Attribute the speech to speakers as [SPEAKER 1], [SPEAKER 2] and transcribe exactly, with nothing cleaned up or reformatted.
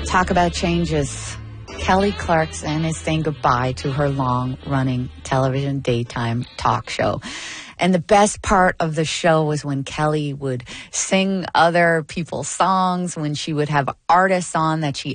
[SPEAKER 1] Talk about changes. Kelly Clarkson is saying goodbye to her long-running television daytime talk show. And the best part of the show was when Kelly would sing other people's songs, when she would have artists on that she